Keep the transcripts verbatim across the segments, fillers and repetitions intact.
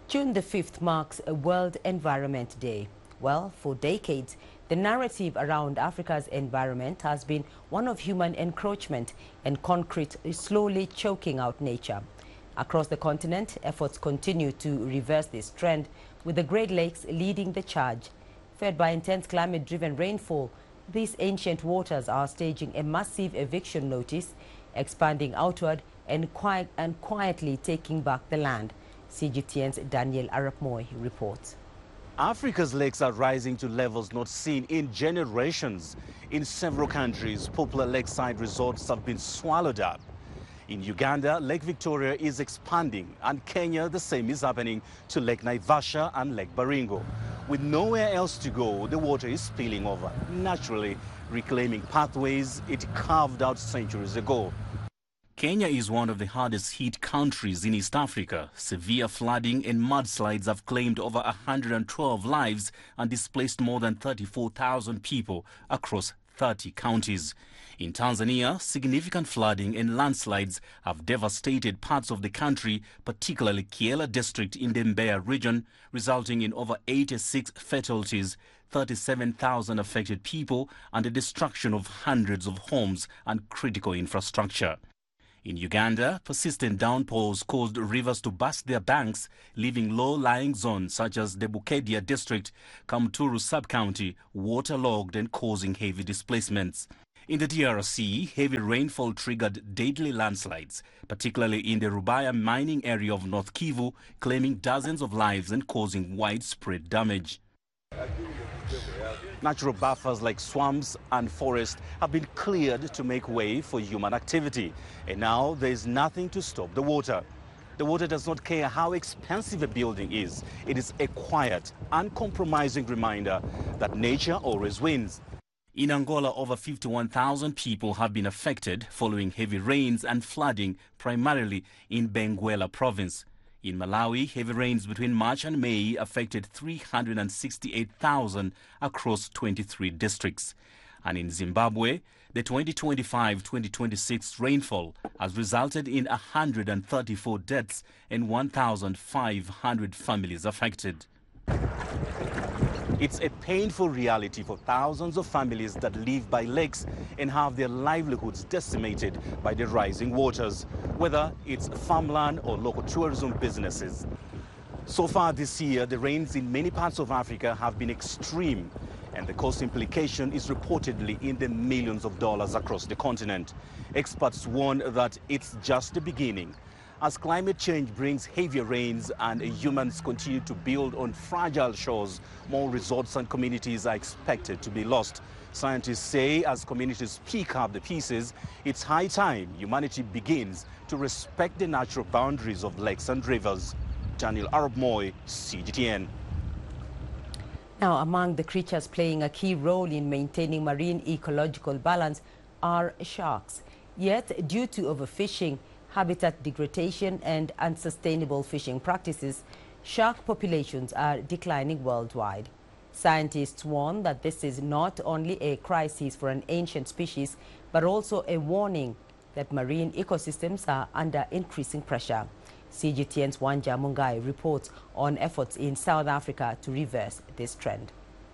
June the fifth marks a World Environment Day. Well, for decades, the narrative around Africa's environment has been one of human encroachment and concrete is slowly choking out nature. Across the continent, efforts continue to reverse this trend, with the Great Lakes leading the charge. Fed by intense climate-driven rainfall, these ancient waters are staging a massive eviction notice, expanding outward and, qui and quietly taking back the land. C G T N's Daniel Arap Moi reports. Africa's lakes are rising to levels not seen in generations. In several countries, popular lakeside resorts have been swallowed up. In Uganda, Lake Victoria is expanding, and Kenya, the same is happening to Lake Naivasha and Lake Baringo. With nowhere else to go, the water is spilling over, naturally reclaiming pathways it carved out centuries ago. Kenya is one of the hardest hit countries in East Africa. Severe flooding and mudslides have claimed over one hundred twelve lives and displaced more than thirty-four thousand people across thirty counties. In Tanzania, significant flooding and landslides have devastated parts of the country, particularly Kyela district in the Mbeya region, resulting in over eighty-six fatalities, thirty-seven thousand affected people, and the destruction of hundreds of homes and critical infrastructure. In Uganda, persistent downpours caused rivers to burst their banks, leaving low-lying zones such as the Bukedya district, Kamturu sub-county, waterlogged and causing heavy displacements. In the D R C, heavy rainfall triggered deadly landslides, particularly in the Rubaya mining area of North Kivu, claiming dozens of lives and causing widespread damage. Natural buffers like swamps and forests have been cleared to make way for human activity. And now there is nothing to stop the water. The water does not care how expensive a building is. It is a quiet, uncompromising reminder that nature always wins. In Angola, over fifty-one thousand people have been affected following heavy rains and flooding, primarily in Benguela province. In Malawi, heavy rains between March and May affected three hundred sixty-eight thousand across twenty-three districts. And in Zimbabwe, the twenty twenty-five twenty twenty-six rainfall has resulted in one hundred thirty-four deaths and one thousand five hundred families affected. It's a painful reality for thousands of families that live by lakes and have their livelihoods decimated by the rising waters, whether it's farmland or local tourism businesses. So far this year, the rains in many parts of Africa have been extreme, and the cost implication is reportedly in the millions of dollars across the continent. Experts warn that it's just the beginning. As climate change brings heavier rains and humans continue to build on fragile shores, more resorts and communities are expected to be lost. Scientists say as communities pick up the pieces, it's high time humanity begins to respect the natural boundaries of lakes and rivers. Daniel Arap Moi, C G T N. Now, among the creatures playing a key role in maintaining marine ecological balance are sharks. Yet, due to overfishing, habitat degradation and unsustainable fishing practices, shark populations are declining worldwide. Scientists warn that this is not only a crisis for an ancient species, but also a warning that marine ecosystems are under increasing pressure. C G T N's Wanja Mungai reports on efforts in South Africa to reverse this trend.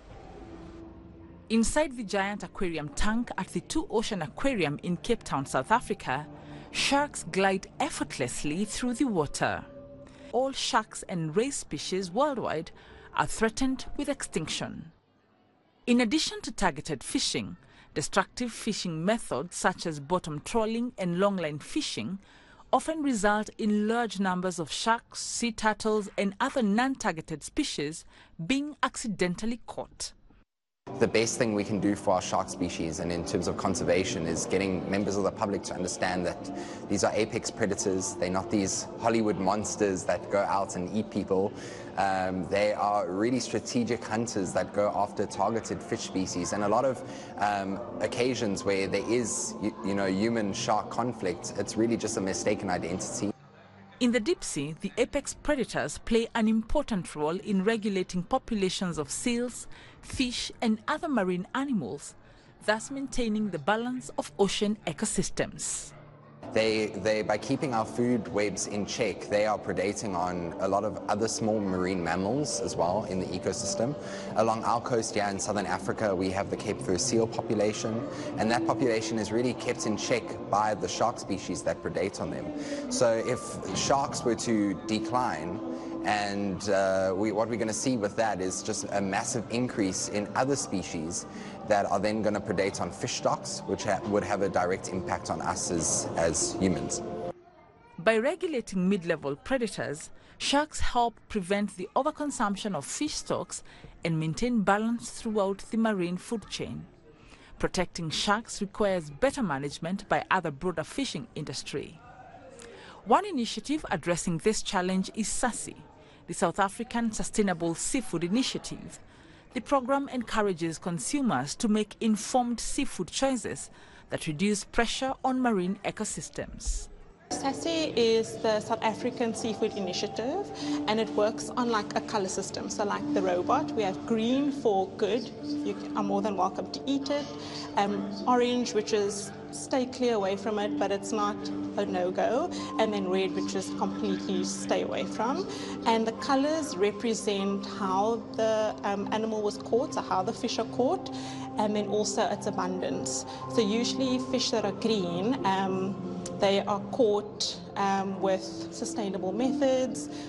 Inside the giant aquarium tank at the Two Ocean Aquarium in Cape Town, South Africa, sharks glide effortlessly through the water. All sharks and ray species worldwide are threatened with extinction. In addition to targeted fishing, destructive fishing methods such as bottom trawling and longline fishing often result in large numbers of sharks, sea turtles, and other non-targeted species being accidentally caught. The best thing we can do for our shark species and in terms of conservation is getting members of the public to understand that these are apex predators. They're not these Hollywood monsters that go out and eat people. Um, they are really strategic hunters that go after targeted fish species, and a lot of um, occasions where there is, you, you know, human-shark conflict, it's really just a mistaken identity. In the deep sea, the apex predators play an important role in regulating populations of seals, fish, and other marine animals, thus maintaining the balance of ocean ecosystems. They, they, by keeping our food webs in check, they are predating on a lot of other small marine mammals as well in the ecosystem. Along our coast here in southern Africa, we have the Cape fur seal population, and that population is really kept in check by the shark species that predate on them. So if sharks were to decline, and uh, we, what we're going to see with that is just a massive increase in other species that are then going to predate on fish stocks, which ha would have a direct impact on us as, as humans. By regulating mid-level predators, sharks help prevent the overconsumption of fish stocks and maintain balance throughout the marine food chain. Protecting sharks requires better management by other broader fishing industry. One initiative addressing this challenge is SASSI, the South African Sustainable Seafood Initiative. The program encourages consumers to make informed seafood choices that reduce pressure on marine ecosystems. SASSI is the South African Seafood Initiative, and it works on like a color system. So like the robot, we have green for good, you are more than welcome to eat it. Um, orange, which is stay clear away from it, but it's not a no-go. And then red, which is completely stay away from. And the colors represent how the um, animal was caught, so how the fish are caught, and then also its abundance. So usually fish that are green, um, they are caught um, with sustainable methods.